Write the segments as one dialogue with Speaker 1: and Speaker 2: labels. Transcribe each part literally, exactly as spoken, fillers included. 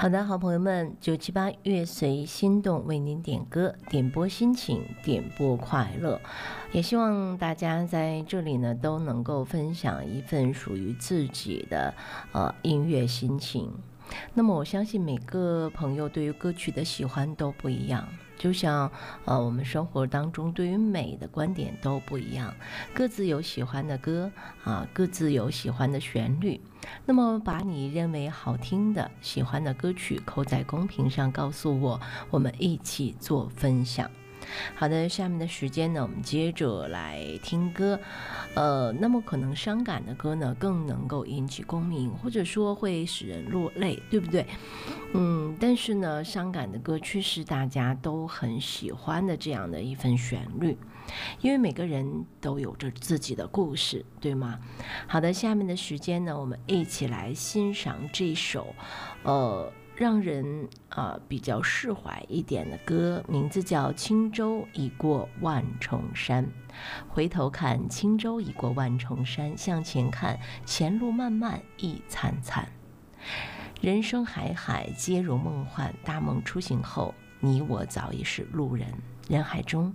Speaker 1: 好的，好朋友们，九七八乐随心动为您点歌，点播心情，点播快乐。也希望大家在这里呢都能够分享一份属于自己的呃音乐心情。那么我相信每个朋友对于歌曲的喜欢都不一样，就像呃我们生活当中对于美的观点都不一样，各自有喜欢的歌啊，各自有喜欢的旋律。那么把你认为好听的喜欢的歌曲扣在公屏上告诉我，我们一起做分享。好的，下面的时间呢，我们接着来听歌。呃，那么可能伤感的歌呢，更能够引起共鸣，或者说会使人落泪，对不对？嗯，但是呢，伤感的歌却是大家都很喜欢的这样的一份旋律，因为每个人都有着自己的故事，对吗？好的，下面的时间呢，我们一起来欣赏这首，呃。让人啊、呃、比较释怀一点的歌，名字叫《轻舟已过万重山》。回头看，轻舟已过万重山，向前看，前路漫漫亦惨惨。人生海海，皆如梦幻。大梦初醒后，你我早已是路人。人海中，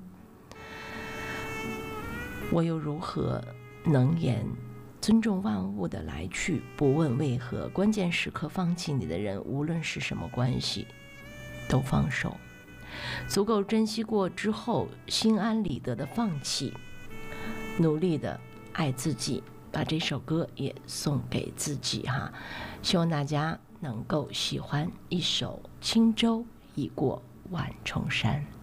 Speaker 1: 我又如何能言？尊重万物的来去，不问为何。关键时刻放弃你的人，无论是什么关系，都放手。足够珍惜过之后，心安理得的放弃，努力的爱自己。把这首歌也送给自己哈，希望大家能够喜欢一首《轻舟已过万重山》。